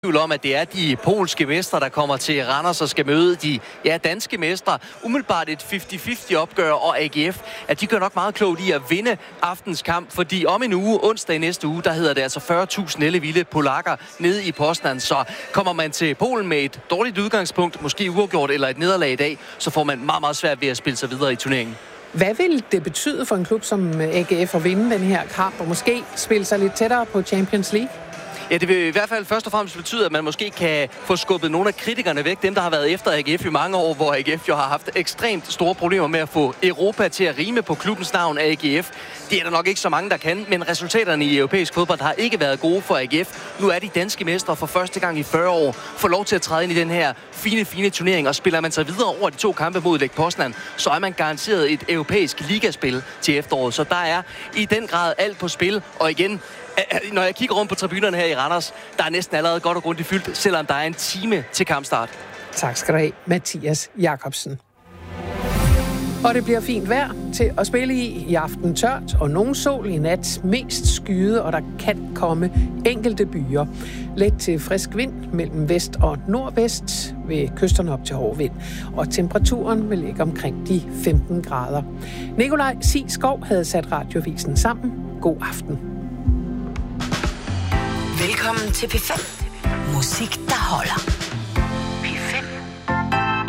om, at det er de polske mestre, der kommer til Randers og skal møde de danske mestre. Umiddelbart et 50-50 opgør, og AGF, at de gør nok meget klogt i at vinde aftens kamp, fordi om en uge, onsdag i næste uge, der hedder det altså 40.000 ellevilde polakker nede i Poznan. Så kommer man til Polen med et dårligt udgangspunkt, måske uafgjort eller et nederlag i dag, så får man meget, meget svært ved at spille sig videre i turneringen. Hvad vil det betyde for en klub som AGF at vinde den her kamp, og måske spille sig lidt tættere på Champions League? Ja, det vil i hvert fald først og fremmest betyde, at man måske kan få skubbet nogle af kritikerne væk. Dem, der har været efter AGF i mange år, hvor AGF jo har haft ekstremt store problemer med at få Europa til at rime på klubbens navn AGF. Det er der nok ikke så mange, der kan, men resultaterne i europæisk fodbold har ikke været gode for AGF. Nu er de danske mestre for første gang i 40 år, får lov til at træde ind i den her fine turnering, og spiller man sig videre over de 2 kampe mod Lech Poznan, så er man garanteret et europæisk ligaspil til efteråret. Så der er i den grad alt på spil, og igen, når jeg kigger rundt på tribunerne her i Randers, der er næsten allerede godt og grundigt fyldt, selvom der er en time til kampstart. Tak skal du have, Mathias Jakobsen. Og det bliver fint vejr til at spille i aften tørt, og nogen sol i nat, mest skyde, og der kan komme enkelte byer. Let til frisk vind mellem vest og nordvest ved kysterne op til hård vind, og temperaturen vil ligge omkring de 15 grader. Nikolaj Siskov havde sat radiovisen sammen. God aften. Velkommen til P5. Musik, der holder.